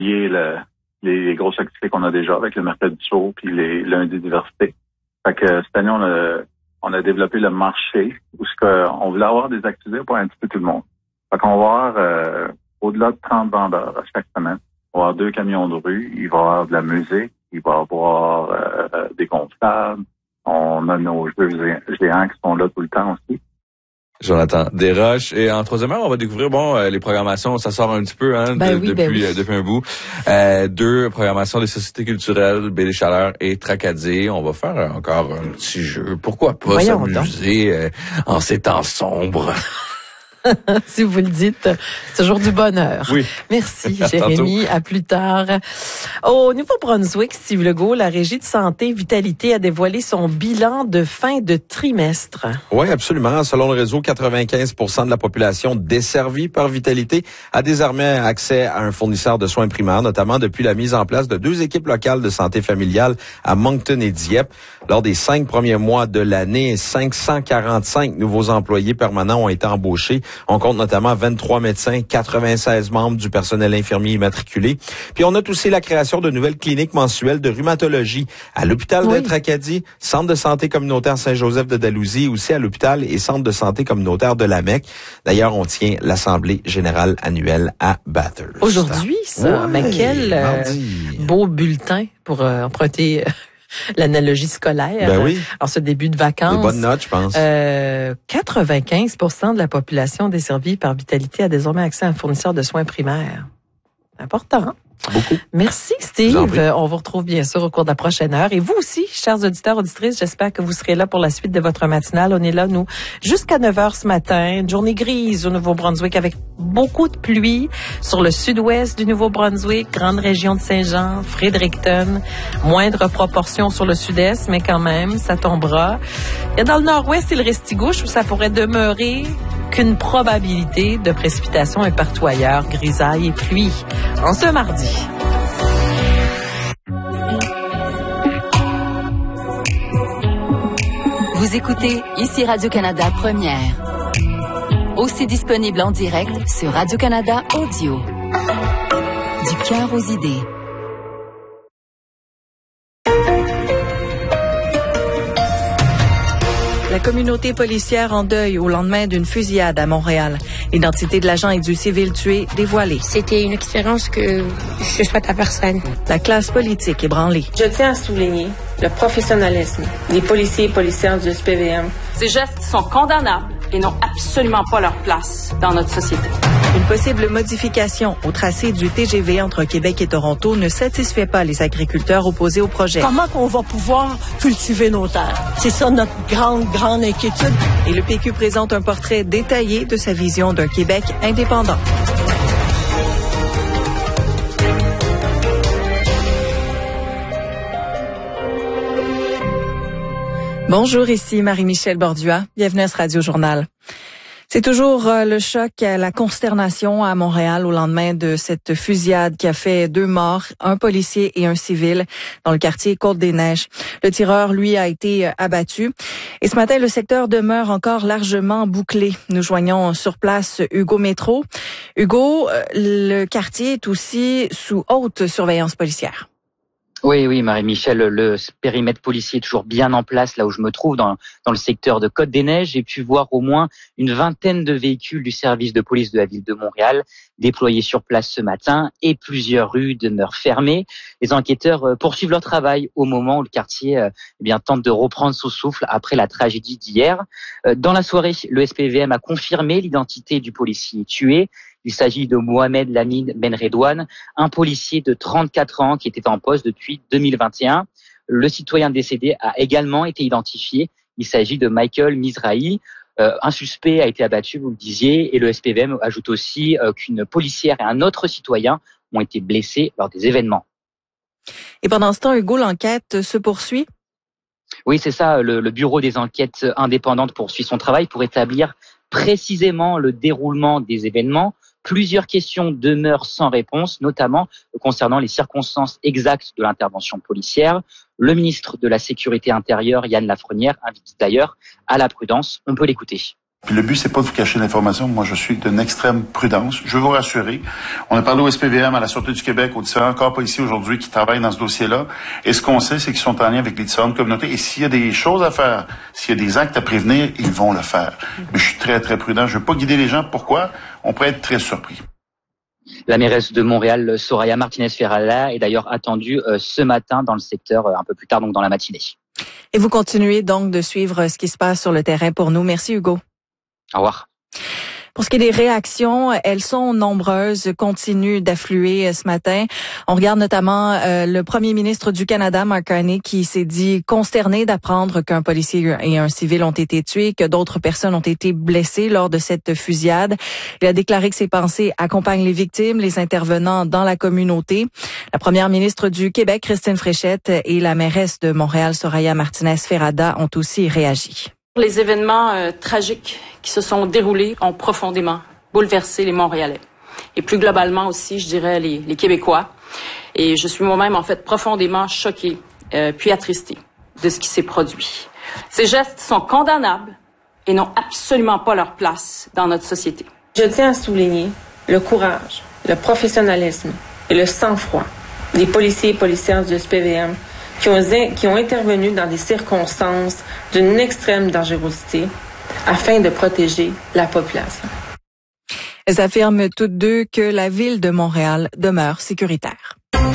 les grosses activités qu'on a déjà avec le mercredi chaud puis les lundis diversité. Fait que cette année, on a développé le marché où on voulait avoir des activités pour un petit peu tout le monde. Fait qu'on va avoir au-delà de 30 vendeurs à chaque semaine. Il va y avoir 2 camions de rue, il va y avoir de la musique, il va y avoir des gonflables. On a nos jeux géants qui sont là tout le temps aussi. Jonathan Desroches. Et en troisième heure, on va découvrir, les programmations, ça sort un petit peu, depuis un bout. 2 programmations des sociétés culturelles, Baie des Chaleurs et Tracadie. On va faire encore un petit jeu. Pourquoi pas s'amuser en ces temps sombres? Si vous le dites, c'est toujours du bonheur. Oui. Merci, Jérémy. À plus tard. Au Nouveau-Brunswick, Steve Legault, la Régie de santé Vitalité a dévoilé son bilan de fin de trimestre. Oui, absolument. Selon le réseau, 95% de la population desservie par Vitalité a désormais accès à un fournisseur de soins primaires, notamment depuis la mise en place de 2 équipes locales de santé familiale à Moncton et Dieppe. Lors des 5 premiers mois de l'année, 545 nouveaux employés permanents ont été embauchés. On compte notamment 23 médecins, 96 membres du personnel infirmier immatriculé. Puis on note aussi la création de nouvelles cliniques mensuelles de rhumatologie à l'hôpital de Tracadie, centre de santé communautaire Saint-Joseph de Dalhousie, aussi à l'hôpital et centre de santé communautaire de Lamec. D'ailleurs, on tient l'assemblée générale annuelle à Bathurst. Aujourd'hui, ça. Mais quel beau bulletin pour emprunter l'analogie scolaire. Ben oui. En ce début de vacances. Des bonnes notes, je pense. 95% de la population desservie par Vitalité a désormais accès à un fournisseur de soins primaires. Important. Beaucoup. Merci, Steve. On vous retrouve bien sûr au cours de la prochaine heure. Et vous aussi, chers auditeurs, auditrices, j'espère que vous serez là pour la suite de votre matinale. On est là, nous, jusqu'à 9h ce matin. Une journée grise au Nouveau-Brunswick avec beaucoup de pluie sur le sud-ouest du Nouveau-Brunswick, grande région de Saint-Jean, Fredericton. Moindre proportion sur le sud-est, mais quand même, ça tombera. Il y a dans le nord-ouest et le Restigouche où ça pourrait demeurer qu'une probabilité de précipitation est partout ailleurs, grisaille et pluie. En ce mardi. Vous écoutez ici Radio-Canada Première. Aussi disponible en direct sur Radio-Canada Audio. Du cœur aux idées. La communauté policière en deuil au lendemain d'une fusillade à Montréal. L'identité de l'agent et du civil tué dévoilée. C'était une expérience que je souhaite à personne. La classe politique ébranlée. Je tiens à souligner le professionnalisme des policiers et policières du SPVM. Ces gestes sont condamnables et n'ont absolument pas leur place dans notre société. Une possible modification au tracé du TGV entre Québec et Toronto ne satisfait pas les agriculteurs opposés au projet. Comment qu'on va pouvoir cultiver nos terres? C'est ça notre grande inquiétude. Et le PQ présente un portrait détaillé de sa vision d'un Québec indépendant. Bonjour, ici Marie-Michel Bordua. Bienvenue à ce Radio-Journal. C'est toujours le choc, la consternation à Montréal au lendemain de cette fusillade qui a fait 2 morts, un policier et un civil dans le quartier Côte-des-Neiges. Le tireur, lui, a été abattu. Et ce matin, le secteur demeure encore largement bouclé. Nous joignons sur place Hugo Métro. Hugo, le quartier est aussi sous haute surveillance policière. Oui, Marie-Michel, le périmètre policier est toujours bien en place là où je me trouve, dans le secteur de Côte-des-Neiges. J'ai pu voir au moins une vingtaine de véhicules du service de police de la ville de Montréal déployés sur place ce matin et plusieurs rues demeurent fermées. Les enquêteurs poursuivent leur travail au moment où le quartier tente de reprendre son souffle après la tragédie d'hier. Dans la soirée, le SPVM a confirmé l'identité du policier tué. Il s'agit de Mohamed Lamine Benredouane, un policier de 34 ans qui était en poste depuis 2021. Le citoyen décédé a également été identifié. Il s'agit de Michael Mizrahi. Un suspect a été abattu, vous le disiez, et le SPVM ajoute aussi qu'une policière et un autre citoyen ont été blessés lors des événements. Et pendant ce temps, Hugo, l'enquête se poursuit? Oui, c'est ça. Le bureau des enquêtes indépendantes poursuit son travail pour établir précisément le déroulement des événements. Plusieurs questions demeurent sans réponse, notamment concernant les circonstances exactes de l'intervention policière. Le ministre de la Sécurité intérieure, Yann Lafrenière, invite d'ailleurs à la prudence. On peut l'écouter. Puis le but, c'est pas de vous cacher l'information. Moi, je suis d'une extrême prudence. Je veux vous rassurer. On a parlé au SPVM, à la Sûreté du Québec, aux différents corps policiers aujourd'hui qui travaillent dans ce dossier-là. Et ce qu'on sait, c'est qu'ils sont en lien avec les différentes communautés. Et s'il y a des choses à faire, s'il y a des actes à prévenir, ils vont le faire. Mais je suis très, très prudent. Je veux pas guider les gens. Pourquoi? On pourrait être très surpris. La mairesse de Montréal, Soraya Martinez-Ferrada, est d'ailleurs attendue ce matin dans le secteur, un peu plus tard, donc dans la matinée. Et vous continuez donc de suivre ce qui se passe sur le terrain pour nous. Merci Hugo. Au revoir. Pour ce qui est des réactions, elles sont nombreuses, continuent d'affluer ce matin. On regarde notamment le premier ministre du Canada, Mark Carney, qui s'est dit consterné d'apprendre qu'un policier et un civil ont été tués, que d'autres personnes ont été blessées lors de cette fusillade. Il a déclaré que ses pensées accompagnent les victimes, les intervenants dans la communauté. La première ministre du Québec, Christine Fréchette, et la mairesse de Montréal, Soraya Martinez-Ferrada, ont aussi réagi. Les événements tragiques qui se sont déroulés ont profondément bouleversé les Montréalais. Et plus globalement aussi, je dirais, les Québécois. Et je suis moi-même, en fait, profondément choquée, puis attristée de ce qui s'est produit. Ces gestes sont condamnables et n'ont absolument pas leur place dans notre société. Je tiens à souligner le courage, le professionnalisme et le sang-froid des policiers et policières du SPVM qui ont intervenu dans des circonstances d'une extrême dangerosité afin de protéger la population. Elles affirment toutes deux que la ville de Montréal demeure sécuritaire.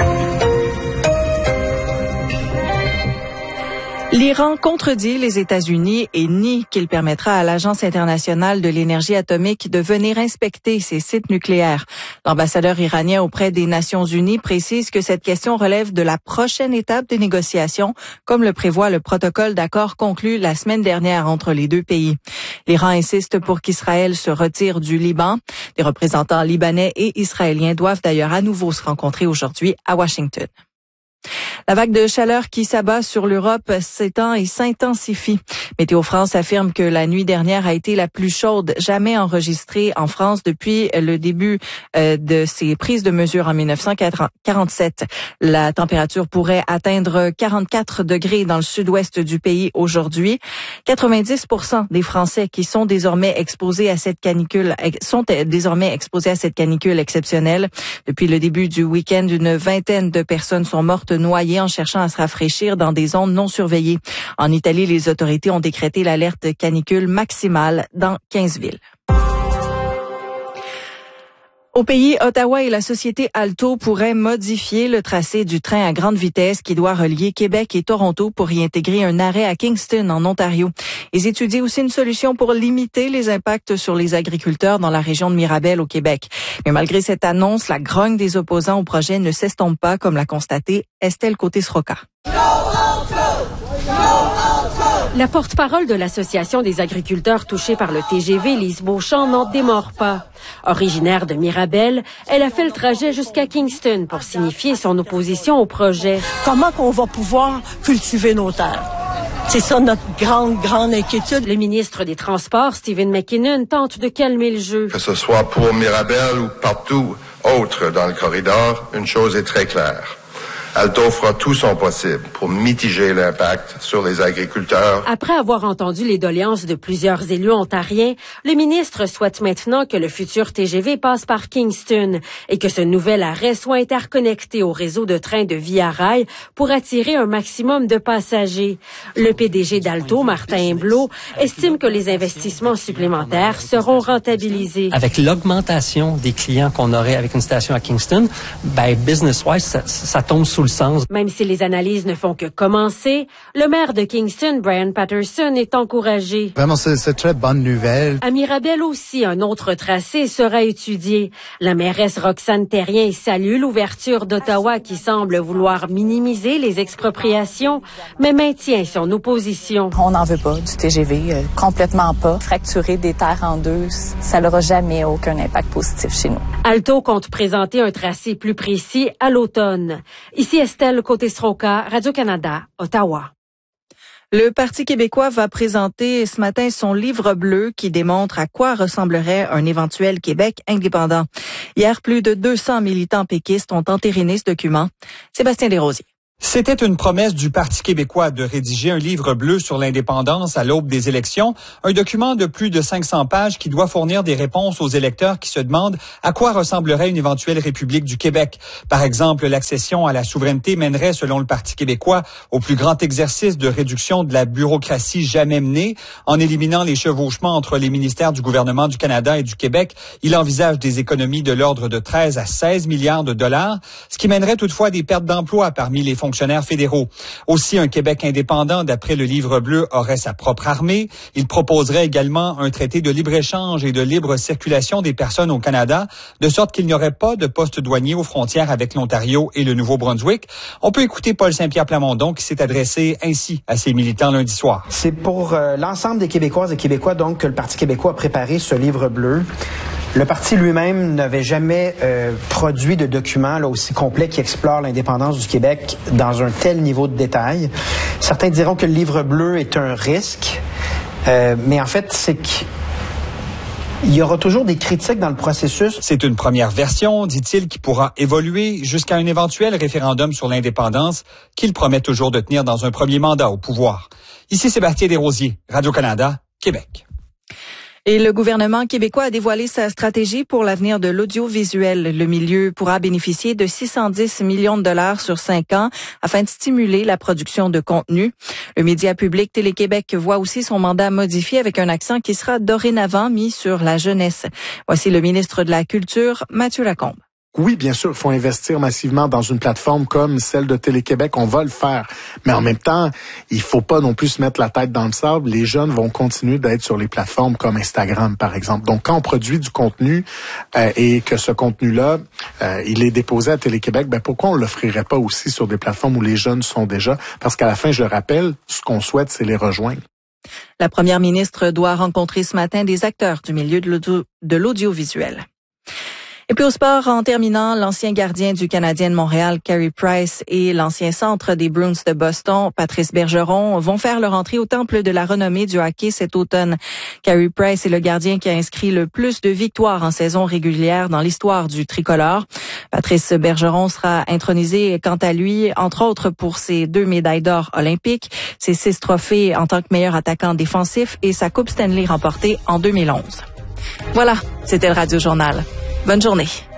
L'Iran contredit les États-Unis et nie qu'il permettra à l'Agence internationale de l'énergie atomique de venir inspecter ses sites nucléaires. L'ambassadeur iranien auprès des Nations unies précise que cette question relève de la prochaine étape des négociations, comme le prévoit le protocole d'accord conclu la semaine dernière entre les deux pays. L'Iran insiste pour qu'Israël se retire du Liban. Des représentants libanais et israéliens doivent d'ailleurs à nouveau se rencontrer aujourd'hui à Washington. La vague de chaleur qui s'abat sur l'Europe s'étend et s'intensifie. Météo France affirme que la nuit dernière a été la plus chaude jamais enregistrée en France depuis le début de ces prises de mesures en 1947. La température pourrait atteindre 44 degrés dans le sud-ouest du pays aujourd'hui. 90% des Français qui sont désormais exposés à cette canicule exceptionnelle. Depuis le début du week-end, une vingtaine de personnes sont mortes noyées en cherchant à se rafraîchir dans des zones non surveillées. En Italie, les autorités ont décrété l'alerte canicule maximale dans 15 villes. Au pays, Ottawa et la société Alto pourraient modifier le tracé du train à grande vitesse qui doit relier Québec et Toronto pour y intégrer un arrêt à Kingston, en Ontario. Ils étudient aussi une solution pour limiter les impacts sur les agriculteurs dans la région de Mirabel au Québec. Mais malgré cette annonce, la grogne des opposants au projet ne s'estompe pas, comme l'a constaté Estelle Côté-Sroca. La porte-parole de l'Association des agriculteurs touchés par le TGV, Lise Beauchamp, n'en démord pas. Originaire de Mirabel, elle a fait le trajet jusqu'à Kingston pour signifier son opposition au projet. Comment qu'on va pouvoir cultiver nos terres? C'est ça notre grande inquiétude. Le ministre des Transports, Stephen McKinnon, tente de calmer le jeu. Que ce soit pour Mirabel ou partout autre dans le corridor, une chose est très claire. Alto fera tout son possible pour mitiger l'impact sur les agriculteurs. Après avoir entendu les doléances de plusieurs élus ontariens, le ministre souhaite maintenant que le futur TGV passe par Kingston et que ce nouvel arrêt soit interconnecté au réseau de trains de Via Rail pour attirer un maximum de passagers. Le PDG d'Alto, Martin Imblot, estime que les investissements supplémentaires seront rentabilisés. Avec l'augmentation des clients qu'on aurait avec une station à Kingston, business-wise, ça tombe sous le sens. Même si les analyses ne font que commencer, le maire de Kingston, Brian Patterson, est encouragé. Vraiment, c'est très bonne nouvelle. À Mirabel aussi, un autre tracé sera étudié. La mairesse Roxane Terrien salue l'ouverture d'Ottawa qui semble vouloir minimiser les expropriations, mais maintient son opposition. On n'en veut pas du TGV, complètement pas. Fracturer des terres en deux, ça n'aura jamais aucun impact positif chez nous. Alto compte présenter un tracé plus précis à l'automne. Ici Estelle Côté-Sroca, Radio-Canada, Ottawa. Le Parti québécois va présenter ce matin son livre bleu qui démontre à quoi ressemblerait un éventuel Québec indépendant. Hier, plus de 200 militants péquistes ont entériné ce document. Sébastien Desrosiers. C'était une promesse du Parti québécois de rédiger un livre bleu sur l'indépendance à l'aube des élections, un document de plus de 500 pages qui doit fournir des réponses aux électeurs qui se demandent à quoi ressemblerait une éventuelle République du Québec. Par exemple, l'accession à la souveraineté mènerait, selon le Parti québécois, au plus grand exercice de réduction de la bureaucratie jamais mené. En éliminant les chevauchements entre les ministères du gouvernement du Canada et du Québec, il envisage des économies de l'ordre de 13 à 16 milliards de dollars, ce qui mènerait toutefois des pertes d'emplois parmi les fonctionnaires fédéraux. Aussi, un Québec indépendant, d'après le Livre bleu, aurait sa propre armée. Il proposerait également un traité de libre-échange et de libre circulation des personnes au Canada, de sorte qu'il n'y aurait pas de poste douanier aux frontières avec l'Ontario et le Nouveau-Brunswick. On peut écouter Paul Saint-Pierre Plamondon qui s'est adressé ainsi à ses militants lundi soir. C'est pour l'ensemble des Québécoises et Québécois donc que le Parti québécois a préparé ce Livre bleu. Le parti lui-même n'avait jamais produit de document là, aussi complet qui explore l'indépendance du Québec dans un tel niveau de détail. Certains diront que le Livre bleu est un risque, mais en fait, c'est qu'il y aura toujours des critiques dans le processus. C'est une première version, dit-il, qui pourra évoluer jusqu'à un éventuel référendum sur l'indépendance qu'il promet toujours de tenir dans un premier mandat au pouvoir. Ici Sébastien Desrosiers, Radio-Canada, Québec. Et le gouvernement québécois a dévoilé sa stratégie pour l'avenir de l'audiovisuel. Le milieu pourra bénéficier de 610 millions de dollars sur 5 ans afin de stimuler la production de contenu. Le média public Télé-Québec voit aussi son mandat modifié avec un accent qui sera dorénavant mis sur la jeunesse. Voici le ministre de la Culture, Mathieu Lacombe. Oui, bien sûr, il faut investir massivement dans une plateforme comme celle de Télé-Québec. On va le faire. Mais en même temps, il faut pas non plus se mettre la tête dans le sable. Les jeunes vont continuer d'être sur les plateformes comme Instagram, par exemple. Donc, quand on produit du contenu et que ce contenu-là, il est déposé à Télé-Québec, ben pourquoi on l'offrirait pas aussi sur des plateformes où les jeunes sont déjà? Parce qu'à la fin, je le rappelle, ce qu'on souhaite, c'est les rejoindre. La première ministre doit rencontrer ce matin des acteurs du milieu de l'audiovisuel. Et puis au sport, en terminant, l'ancien gardien du Canadien de Montréal, Carey Price, et l'ancien centre des Bruins de Boston, Patrice Bergeron, vont faire leur entrée au temple de la renommée du hockey cet automne. Carey Price est le gardien qui a inscrit le plus de victoires en saison régulière dans l'histoire du tricolore. Patrice Bergeron sera intronisé quant à lui, entre autres pour ses 2 médailles d'or olympiques, ses 6 trophées en tant que meilleur attaquant défensif et sa Coupe Stanley remportée en 2011. Voilà, c'était le Radio Journal. Bonne journée.